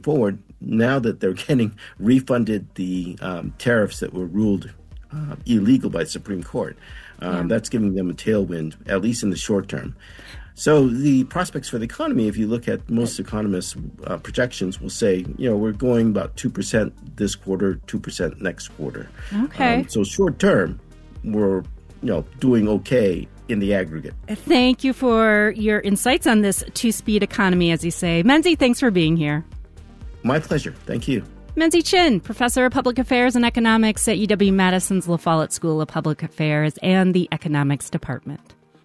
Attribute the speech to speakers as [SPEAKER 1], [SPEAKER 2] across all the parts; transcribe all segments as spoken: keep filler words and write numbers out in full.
[SPEAKER 1] forward, now that they're getting refunded the um, tariffs that were ruled uh, illegal by the Supreme Court, um, yeah. that's giving them a tailwind, at least in the short term. So the prospects for the economy, if you look at most economists' uh, projections, will say, you know, we're going about two percent this quarter, two percent next quarter.
[SPEAKER 2] Okay.
[SPEAKER 1] Um, so short term, we're, you know, doing okay in the aggregate.
[SPEAKER 2] Thank you for your insights on this two-speed economy, as you say. Menzie, thanks for being here.
[SPEAKER 1] My pleasure. Thank you.
[SPEAKER 2] Menzie Chinn, Professor of Public Affairs and Economics at U W-Madison's La Follette School of Public Affairs and the Economics Department.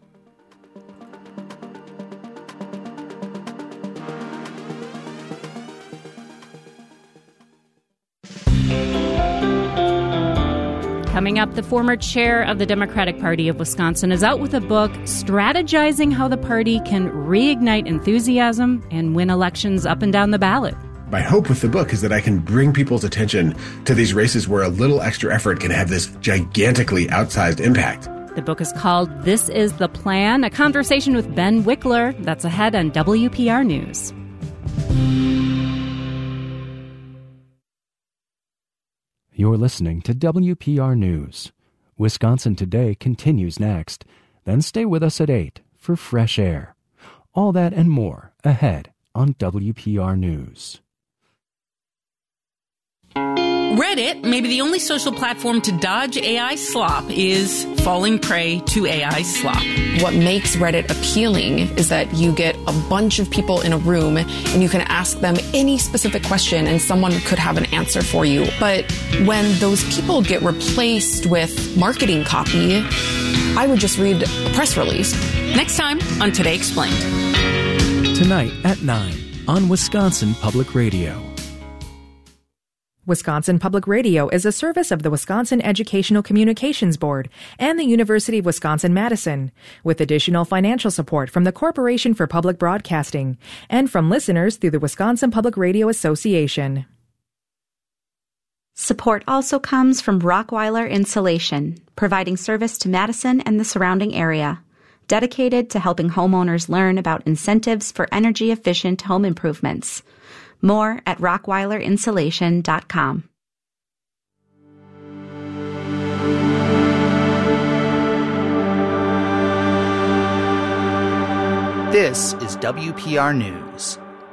[SPEAKER 2] Coming up, the former chair of the Democratic Party of Wisconsin is out with a book strategizing how the party can reignite enthusiasm and win elections up and down the ballot.
[SPEAKER 3] My hope with the book is that I can bring people's attention to these races where a little extra effort can have this gigantically outsized impact.
[SPEAKER 2] The book is called This Is the Plan, a conversation with Ben Wickler. That's ahead on W P R News.
[SPEAKER 4] You're listening to W P R News. Wisconsin Today continues next. Then stay with us at eight for Fresh Air. All that and more ahead on W P R News.
[SPEAKER 5] Reddit, maybe the only social platform to dodge A I slop, is falling prey to A I slop.
[SPEAKER 6] What makes Reddit appealing is that you get a bunch of people in a room and you can ask them any specific question and someone could have an answer for you. But when those people get replaced with marketing copy, I would just read a press release.
[SPEAKER 5] Next time on Today Explained.
[SPEAKER 4] Tonight at nine on Wisconsin Public Radio.
[SPEAKER 7] Wisconsin Public Radio is a service of the Wisconsin Educational Communications Board and the University of Wisconsin-Madison, with additional financial support from the Corporation for Public Broadcasting and from listeners through the Wisconsin Public Radio Association.
[SPEAKER 8] Support also comes from Rockweiler Insulation, providing service to Madison and the surrounding area, dedicated to helping homeowners learn about incentives for energy-efficient home improvements. More at rockweiler insulation dot com.
[SPEAKER 9] This is W P R News.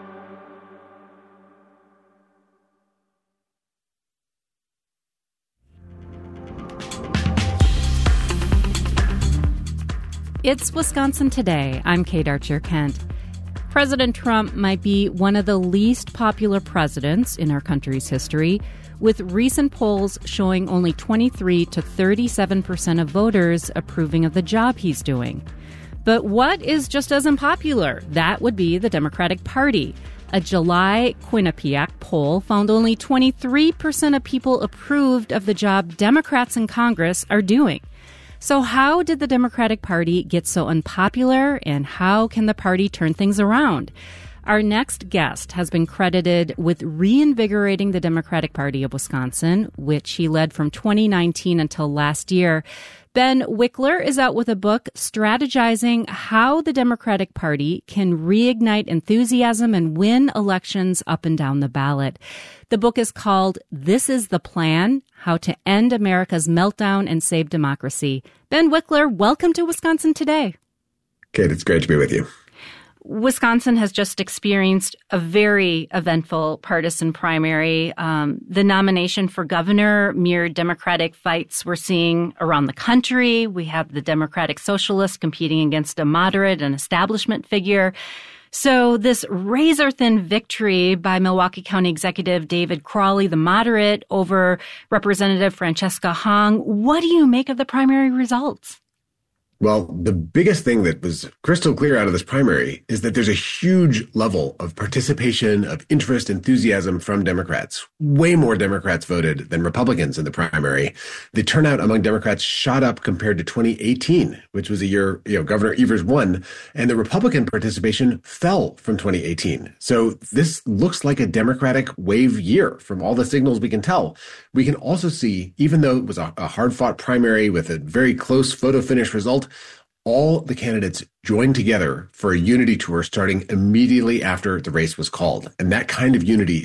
[SPEAKER 2] It's Wisconsin Today. I'm Kate Archer-Kent. President Trump might be one of the least popular presidents in our country's history, with recent polls showing only twenty-three to thirty-seven percent of voters approving of the job he's doing. But what is just as unpopular? That would be the Democratic Party. A July Quinnipiac poll found only twenty-three percent of people approved of the job Democrats in Congress are doing. So how did the Democratic Party get so unpopular, and how can the party turn things around? Our next guest has been credited with reinvigorating the Democratic Party of Wisconsin, which he led from twenty nineteen until last year. Ben Wickler is out with a book strategizing how the Democratic Party can reignite enthusiasm and win elections up and down the ballot. The book is called This Is the Plan, How to End America's Meltdown and Save Democracy. Ben Wickler, welcome to Wisconsin Today.
[SPEAKER 3] Kate, it's great to be with you.
[SPEAKER 2] Wisconsin has just experienced a very eventful partisan primary. Um, the nomination for governor mirrored Democratic fights we're seeing around the country. We have the Democratic Socialists competing against a moderate and establishment figure. So this razor-thin victory by Milwaukee County Executive David Crowley, the moderate, over Representative Francesca Hong, what do you make of the primary results?
[SPEAKER 3] Well, the biggest thing that was crystal clear out of this primary is that there's a huge level of participation, of interest, enthusiasm from Democrats. Way more Democrats voted than Republicans in the primary. The turnout among Democrats shot up compared to twenty eighteen, which was a year, you know, Governor Evers won, and the Republican participation fell from twenty eighteen. So this looks like a Democratic wave year from all the signals we can tell. We can also see, even though it was a, a hard-fought primary with a very close photo finish result, all the candidates joined together for a unity tour starting immediately after the race was called. And that kind of unity